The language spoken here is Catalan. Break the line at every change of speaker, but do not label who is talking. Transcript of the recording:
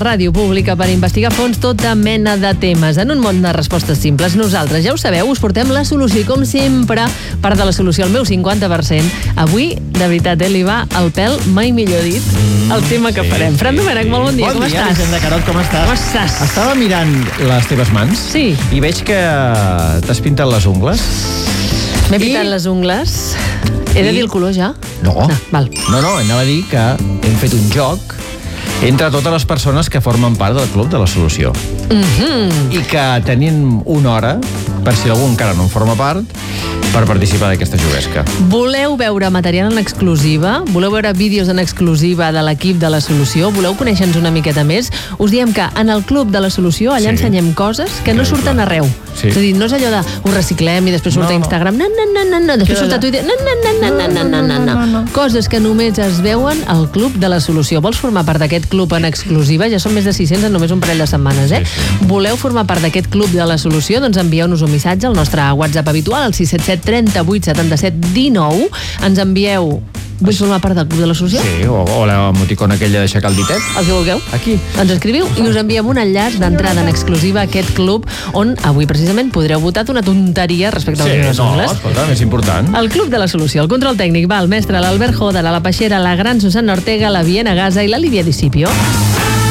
Ràdio Pública per investigar a fons tota mena de temes. En un món de respostes simples, nosaltres, ja ho sabeu, us portem la solució. I com sempre, part de la solució, el meu 50%. Avui, de veritat, li va al pèl, mai millor dit, el tema que farem. Fran Domènech, molt bon dia, com estàs?
Bon dia, Vicent de Carot, com estàs?
Com estàs?
Estava mirant les teves mans i veig que t'has pintat les ungles.
M'he pintat les ungles. He de dir el color ja?
No,
val.
No, anava a dir que hem fet un joc entre totes les persones que formen part del Club de la Solució. I que tenim una hora, per si algú encara no en forma part, per participar d'aquesta juguesca.
Voleu veure material en exclusiva? Voleu veure vídeos en exclusiva de l'equip de la Solució? Voleu conèixer-nos una miqueta més? Us diem que en el Club de la Solució allà ensenyem coses que no surten arreu. És a dir, no és allò de ho reciclem i després surt a Instagram, després surt a Twitter, coses que només es veuen al Club de la Solució. Vols formar part d'aquest club en exclusiva? Ja són més de 600 en només un parell de setmanes, Voleu formar part d'aquest Club de la Solució? Doncs envieu-nos un missatge al nostre WhatsApp habitual, al 677 38 77 19. Ens envieu: vull formar part del Club de la Solució?
Sí, o l'emoticona aquella d'aixecar el ditet.
El que vulgueu.
Aquí.
Ens escriviu i us enviem un enllaç d'entrada en exclusiva a aquest club, on avui precisament podreu votar una tonteria respecte a les ungles.
Escolta, és important.
El Club de la Solució. El control tècnic va el mestre, l'Albert Joder, a la Peixera, la gran Susana Ortega, la Viena Gaza i la Lídia Discipio.